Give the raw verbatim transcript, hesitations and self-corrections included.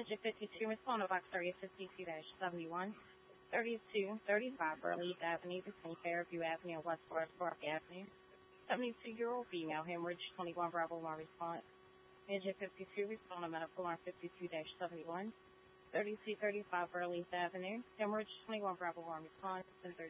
Engine fifty-two, respond to box area fifty-two seventy-one, thirty-two thirty-five Burleigh Avenue between Fairview Avenue and West Forest Park Avenue. seventy-two-year-old female, hemorrhage, twenty-one Bravo one response. Engine fifty-two, respond to medical alarm fifty-two seventy-one, thirty-two thirty-five Burleigh Avenue, hemorrhage, twenty-one Bravo one response, and